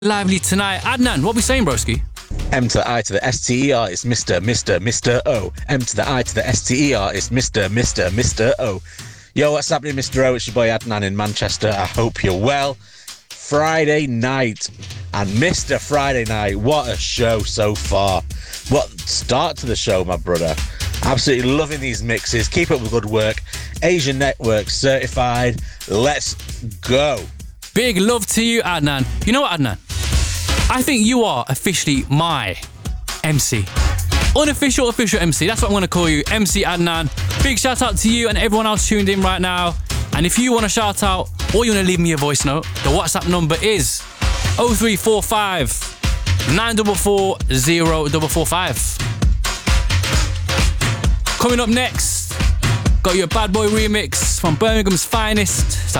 lively tonight. Adnan, what we saying, broski? M to the I to the S-T-E-R is Mr. O. M to the I to the S-T-E-R is Mr. O. Yo, what's happening, Mr. O? It's your boy Adnan in Manchester. I hope you're well. Friday night. And Mr. Friday night, what a show so far. What start to the show, my brother. Absolutely loving these mixes. Keep up the good work. Asian Network certified. Let's go. Big love to you, Adnan. You know what, Adnan? I think you are officially my MC. Unofficial, official MC. That's what I'm going to call you, MC Adnan. Big shout out to you and everyone else tuned in right now. And if you want to shout out or you want to leave me a voice note, the WhatsApp number is 0345 944 0445. Coming up next, got your Bad Boy remix from Birmingham's finest. It's